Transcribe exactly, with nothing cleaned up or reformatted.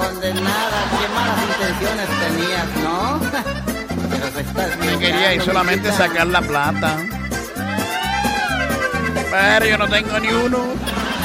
condenada, qué malas intenciones tenías, ¿no? Pero se estás Me quería ir solamente sacar la plata. Pero yo no tengo ni uno.